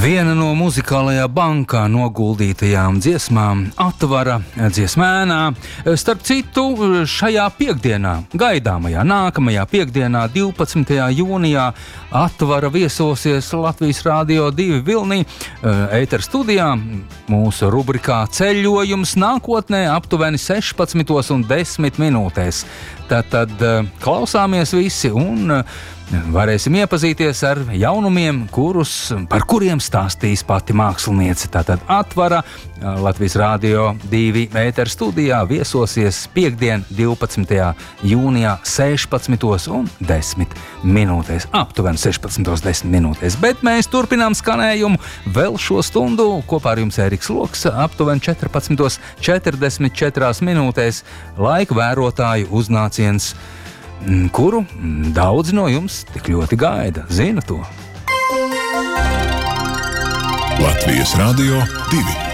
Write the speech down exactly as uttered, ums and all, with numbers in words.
Viena no muzikālajā bankā noguldītajām dziesmām Atvara dziesmēnā. Starp citu, šajā piekdienā, gaidāmajā nākamajā piekdienā, divpadsmitajā jūnijā, Atvara viesosies Latvijas Rādio divi Vilnī ētera studijā. Mūsu rubrikā Ceļojums nākotnē aptuveni sešpadsmitos un desmit minūtēs. Tātad klausāmies visi un varēsim iepazīties ar jaunumiem, kurus, par kuriem stāstīs pati māksliniece. Tātad Atvara Latvijas Rādio divi ētera studijā viesosies piekdien divpadsmitajā jūnijā sešpadsmitos un desmit minūtēs. Aptuveni sešpadsmitos desmit minūtēs. Bet mēs turpinām skanējumu vēl šo stundu. Kopā ar jums Ēriks Loks aptuveni četrpadsmitos četrdesmit četrās minūtēs laika vērotāju uznāciens, kuru daudzi no jums tik ļoti gaida. Zina to. Latvijas Rādio divi.